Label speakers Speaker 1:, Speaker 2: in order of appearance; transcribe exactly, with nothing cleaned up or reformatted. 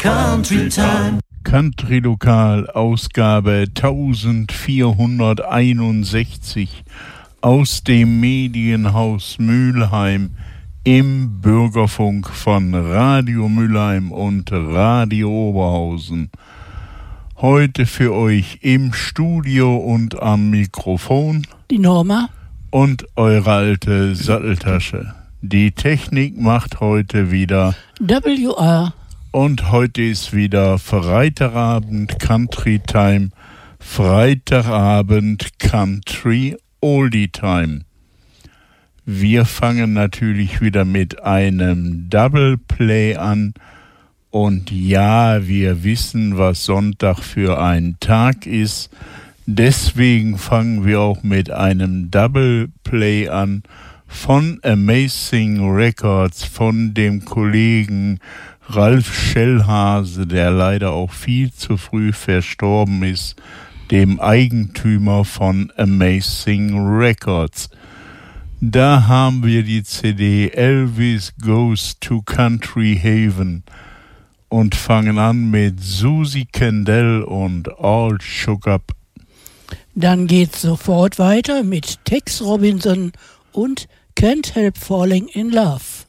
Speaker 1: Country Time.
Speaker 2: Country Lokal, Ausgabe vierzehnhunderteinundsechzig aus dem Medienhaus Mülheim im Bürgerfunk von Radio Mülheim und Radio Oberhausen. Heute für euch im Studio und am Mikrofon
Speaker 3: die Norma
Speaker 2: und eure alte Satteltasche. Die Technik macht heute wieder
Speaker 3: W R.
Speaker 2: Und heute ist wieder Freitagabend Country Time, Freitagabend Country Oldie Time. Wir fangen natürlich wieder mit einem Double Play an. Und ja, wir wissen, was Sonntag für ein Tag ist. Deswegen fangen wir auch mit einem Double Play an von Amazing Records, von dem Kollegen Ralf Schellhase, der leider auch viel zu früh verstorben ist, dem Eigentümer von Amazing Records. Da haben wir die C D Elvis Goes to Country Haven und fangen an mit Susie Kendall und All Shook Up.
Speaker 3: Dann geht's sofort weiter mit Tex Robinson und Can't Help Falling in Love.